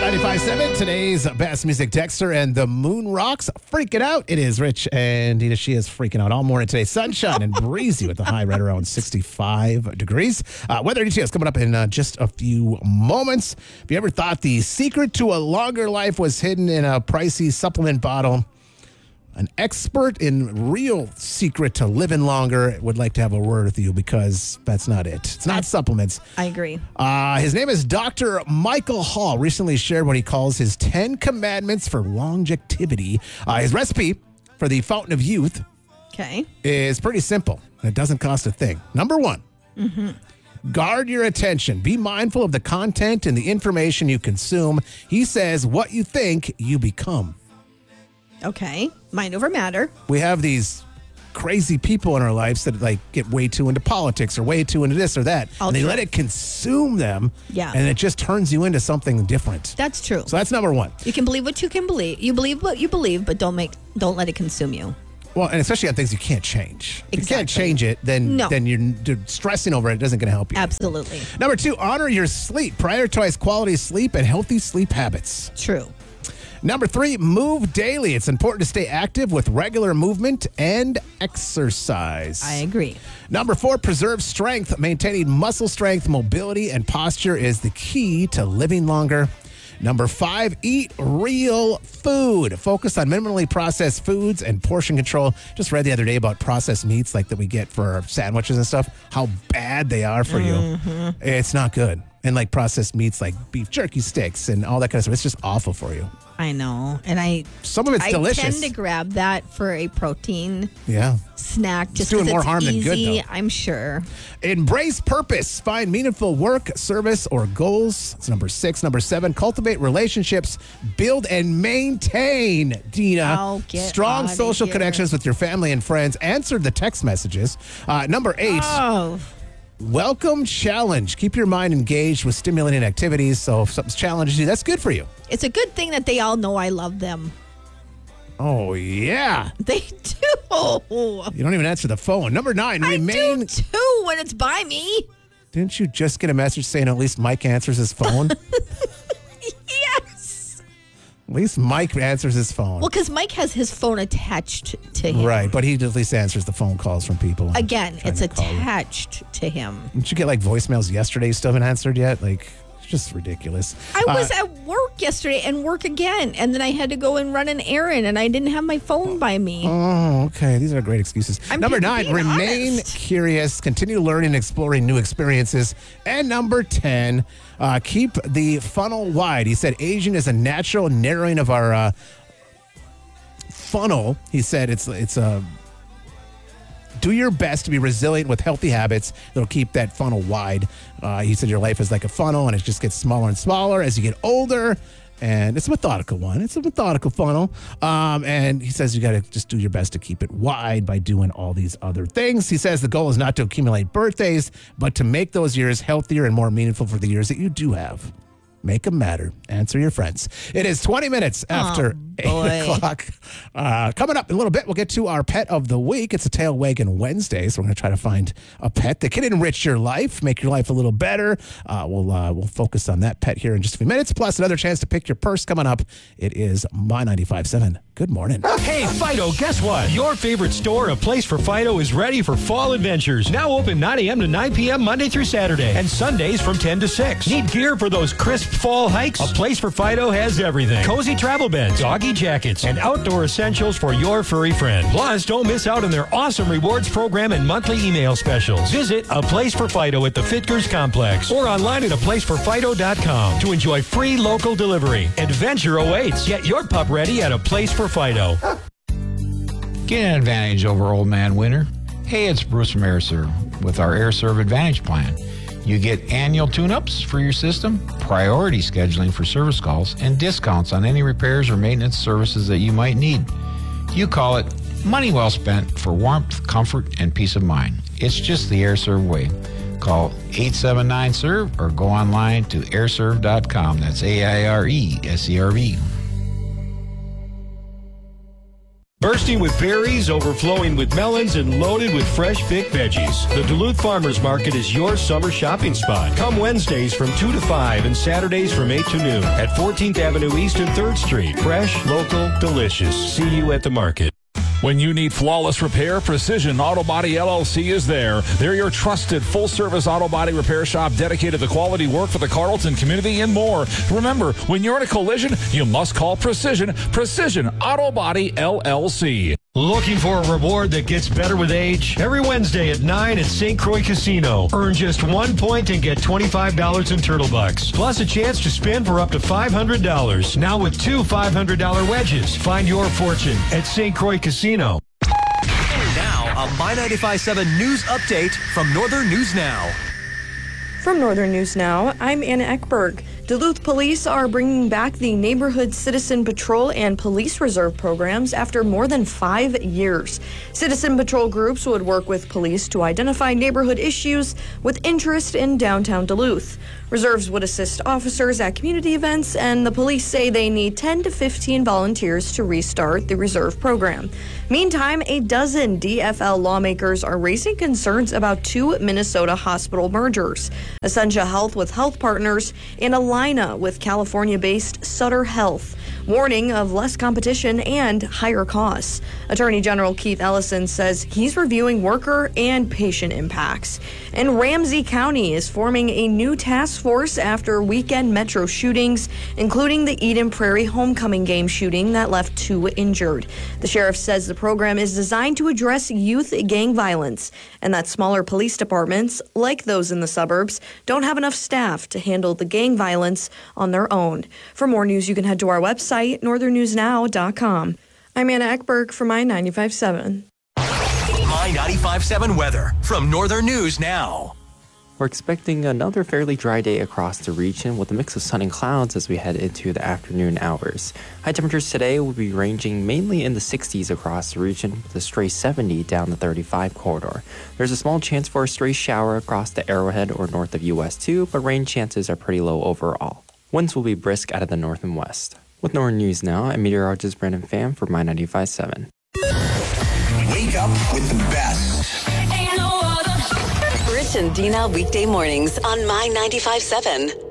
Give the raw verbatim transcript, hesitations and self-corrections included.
ninety-five point seven, today's best music texter, and the moon rocks. Freaking out. It is Rich and Dina. She is freaking out all morning today. Sunshine and breezy with the high right around sixty-five degrees. Uh, weather details coming up in uh, just a few moments. If you ever thought the secret to a longer life was hidden in a pricey supplement bottle, an expert in real secret to living longer would like to have a word with you, because that's not it. It's not supplements. I agree. Uh, his name is Doctor Michael Hall. Recently shared what he calls his ten commandments for longevity. Uh, his recipe for the fountain of youth Okay. is pretty simple. And it doesn't cost a thing. Number one, Mm-hmm. guard your attention. Be mindful of the content and the information you consume. He says, what you think, you become. Okay. Mind over matter. We have these crazy people in our lives that like get way too into politics or way too into this or that. All and they true. let it consume them. Yeah. And it just turns you into something different. That's true. So that's number one. You can believe what you can believe. You believe what you believe, but don't make don't let it consume you. Well, and especially on things you can't change. If you can't Exactly. change it, then No. then you're d- stressing over it. It isn't going to help you. Absolutely. Number two, honor your sleep. Prioritize quality sleep and healthy sleep habits. True. Number three, move daily. It's important to stay active with regular movement and exercise. I agree. Number four, preserve strength. Maintaining muscle strength, mobility, and posture is the key to living longer. Number five, eat real food. Focus on minimally processed foods and portion control. Just read the other day about processed meats like that we get for our sandwiches and stuff, how bad they are for Mm-hmm. you. It's not good. And like processed meats like beef jerky sticks and all that kind of stuff. It's just awful for you. I know. And I Some of it's I delicious. tend to grab that for a protein Yeah. snack just doing 'cause more it's harm than good, easy, though. I'm sure. Embrace purpose. Find meaningful work, service, or goals. That's number six. Number seven, cultivate relationships. Build and maintain, Dina. Oh, get strong outta social here. connections with your family and friends. Answer the text messages. Uh, number eight, Oh, welcome challenge. Keep your mind engaged with stimulating activities. So if something's challenging you, that's good for you. it's a good thing that they all know I love them. Oh, yeah. They do. You don't even answer the phone. Number nine, I remain. do too when it's by me. Didn't you just get a message saying at least Mike answers his phone? Yes. At least Mike answers his phone. Well, because Mike has his phone attached to him. Right, but he at least answers the phone calls from people. Again, trying it's to call you. attached to him. Didn't you get like voicemails yesterday you still haven't answered yet? Like, it's just ridiculous. I was Uh, at work yesterday and work again, and then I had to go and run an errand, and I didn't have my phone by me. Oh, okay. These are great excuses. I'm Number just nine, being remain honest. curious, continue learning and exploring new experiences. And number ten, uh, keep the funnel wide. He said aging is a natural narrowing of our uh, funnel. He said it's it's a. Do your best to be resilient with healthy habits that'll keep that funnel wide. Uh, he said your life is like a funnel and it just gets smaller and smaller as you get older. And it's a methodical one. It's a methodical funnel. Um, and he says you got to just do your best to keep it wide by doing all these other things. He says the goal is not to accumulate birthdays, but to make those years healthier and more meaningful for the years that you do have. Make them matter. Answer your friends. It is twenty minutes after boy. eight o'clock. Uh, coming up in a little bit, we'll get to our pet of the week. It's a Tail Wagging Wednesday, so we're going to try to find a pet that can enrich your life, make your life a little better. Uh, we'll uh, we'll focus on that pet here in just a few minutes, plus another chance to pick your purse coming up. It is My ninety-five point seven. Good morning. Hey, Fido, guess what? Your favorite store, A Place for Fido, is ready for fall adventures. Now open nine a.m. to nine p.m. Monday through Saturday, and Sundays from ten to six. Need gear for those crisp fall hikes? A Place for Fido has everything. Cozy travel beds, doggy jackets, and outdoor essentials for your furry friend. Plus, don't miss out on their awesome rewards program and monthly email specials. Visit A Place for Fido at the Fitkers Complex or online at a place for fido dot com to enjoy free local delivery. Adventure awaits. Get your pup ready at A Place for Fido. Get an advantage over Old Man Winter. Hey, it's Bruce from AirServe with our AirServe Advantage plan. You get annual tune-ups for your system, priority scheduling for service calls, and discounts on any repairs or maintenance services that you might need. You call it money well spent for warmth, comfort, and peace of mind. It's just the AirServe way. Call eight seven nine S E R V or go online to air serve dot com. That's A I R E S E R V. Bursting with berries, overflowing with melons, and loaded with fresh picked veggies. The Duluth Farmers Market is your summer shopping spot. Come Wednesdays from two to five and Saturdays from eight to noon at fourteenth Avenue East and third Street. Fresh, local, delicious. See you at the market. When you need flawless repair, Precision Auto Body L L C is there. They're your trusted full-service auto body repair shop dedicated to quality work for the Carlton community and more. Remember, when you're in a collision, you must call Precision. Precision Auto Body L L C. Looking for a reward that gets better with age? Every Wednesday at nine at Saint Croix Casino. Earn just one point and get twenty-five dollars in Turtle Bucks. Plus a chance to spin for up to five hundred dollars. Now with two five hundred dollars wedges. Find your fortune at Saint Croix Casino. Now, a My ninety-five point seven news update from Northern News Now. From Northern News Now, I'm Anna Eckberg. Duluth police are bringing back the Neighborhood Citizen Patrol and Police Reserve programs after more than five years. Citizen Patrol groups would work with police to identify neighborhood issues with interest in downtown Duluth. Reserves would assist officers at community events, and the police say they need ten to fifteen volunteers to restart the reserve program. Meantime, a dozen D F L lawmakers are raising concerns about two Minnesota hospital mergers, Essentia Health with Health Partners and Allina with California-based Sutter Health, warning of less competition and higher costs. Attorney General Keith Ellison says he's reviewing worker and patient impacts. And Ramsey County is forming a new task force after weekend metro shootings, including the Eden Prairie homecoming game shooting that left two injured. The sheriff says the program is designed to address youth gang violence and that smaller police departments, like those in the suburbs, don't have enough staff to handle the gang violence on their own. For more news, you can head to our website, northern news now dot com. I'm Anna Eckberg for My ninety-five point seven. My ninety-five point seven weather from Northern News Now. We're expecting another fairly dry day across the region with a mix of sun and clouds as we head into the afternoon hours. High temperatures today will be ranging mainly in the sixties across the region with a stray seventy down the thirty-five corridor. There's a small chance for a stray shower across the Arrowhead or north of U S two, but rain chances are pretty low overall. Winds will be brisk out of the north and west. With Northern News Now, I'm meteorologist Brandon Pham for My ninety-five point seven. Wake up with the best. Rich and Dina weekday mornings on My ninety-five point seven.